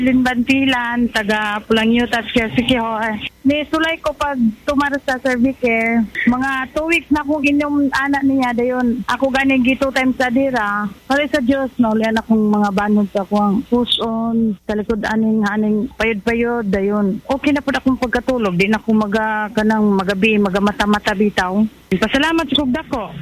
Linbantilan, taga Pulangyutas, Siquijor. Ni sulay ko pag tumara sa Servicare. Mga 2 weeks na akong inyong anak niya. Dayon, ako ganing gito time sa dira. Pare sa Diyos, no, liyan akong mga banod sa akong puson, sa likod aning payod-payod. Dayon, okay na po akong pagkatulog. Di na ako kanang magabi, magamata-mata bitaw. Pasalamat sa kugda ko.